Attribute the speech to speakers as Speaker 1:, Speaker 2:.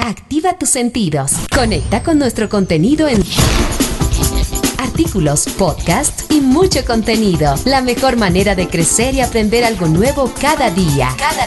Speaker 1: Activa tus sentidos. Conecta con nuestro contenido en artículos, podcast y mucho contenido. La mejor manera de crecer y aprender algo nuevo cada día.